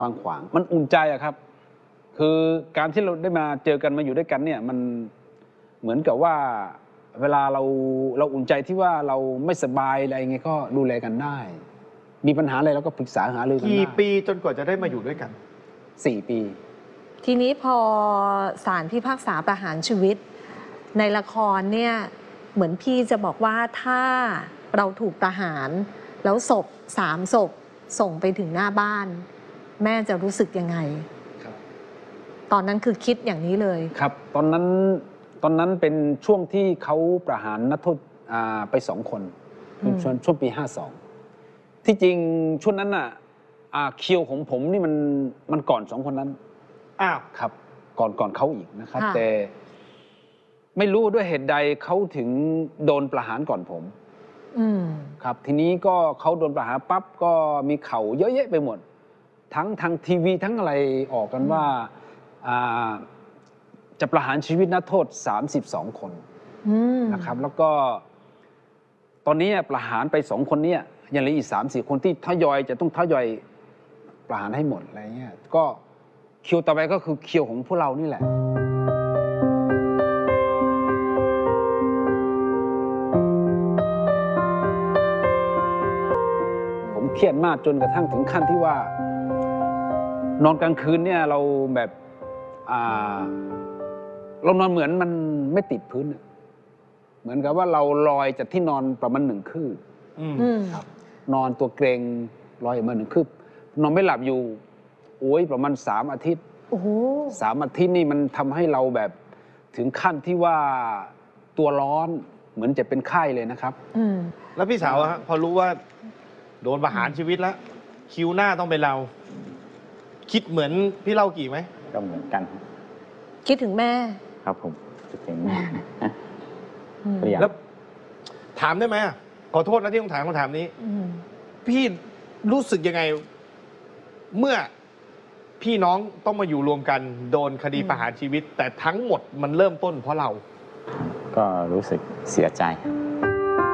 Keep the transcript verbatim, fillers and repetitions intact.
กว้างขวางมันอุ่นใจอะครับคือการที่เราได้มาเจอกันมาอยู่ด้วยกันเนี่ยมันเหมือนกับว่าเวลาเราเราอุ่นใจที่ว่าเราไม่สบายอะไรเงี้ยก็ดูแลกันได้ มีปัญหาอะไรเราก็ปรึกษาหารือกันได้กี่ปีจนกว่าจะได้มาอยู่ด้วยกันสี่ปีทีนี้พอศาลพิพากษาประหารชีวิตในละครเนี่ยเหมือนพี่จะบอกว่าถ้าเราถูกประหารแล้วศพสามศพส่งไปถึงหน้าบ้านแม่จะรู้สึกยังไงครับตอนนั้นคือคิดอย่างนี้เลยครับตอนนั้นตอนนั้นเป็นช่วงที่เขาประหารนักโทษไปสองคนช่วงช่วงปีห้าสองที่จริงช่วงนั้นน่ะคิวของผมนี่มันมันก่อนสองคนนั้นอ้าวครับก่อนก่อนเขาอีกนะครับแต่ไม่รู้ด้วยเหตุใดเขาถึงโดนประหารก่อนผมครับทีนี้ก็เขาโดนประหารปั๊บก็มีข่าวเยอะแยะไปหมดทั้งทางทีวีทั้งอะไรออกกันว่าจะประหารชีวิตนักโทษสามสิบสองคนนะครับแล้วก็ตอนนี้ประหารไปสองคนนี้ยังเหลืออีกสามสี่คนที่ทยอยจะต้องทยอยประหารให้หมดอะไรเงี้ยก็คิวต่อไปก็คือคิวของพวกเรานี่แหละผมเครียดมากจนกระทั่งถึงขั้นที่ว่านอนกลางคืนเนี่ยเราแบบเรานอนเหมือนมันไม่ติดพื้นเหมือนกับว่าเราลอยจากที่นอนประมาณหนึ่งคืบครับนอนตัวเกรงลอยมาหนึ่งคืบนอนไม่หลับอยู่โอ้ยประมาณสามอาทิตย์สามอาทิตย์นี่มันทำให้เราแบบถึงขั้นที่ว่าตัวร้อนเหมือนจะเป็นไข้เลยนะครับแล้วพี่สาวฮะพอรู้ว่าโดนประหารชีวิตแล้วคิวหน้าต้องเป็นเราคิดเหมือนพี่เล่ากี่ไหมก็เหมือนกันคิดถึงแม่ครับผมคิดถึงแม่แล้วถามได้ไหมขอโทษนะที่ต้องถามคำถามนี้พี่รู้สึกยังไงเมื่อพี่น้องต้องมาอยู่รวมกันโดนคดีประหารชีวิตแต่ทั้งหมดมันเริ่มต้นเพราะเราก็รู้สึกเสียใจ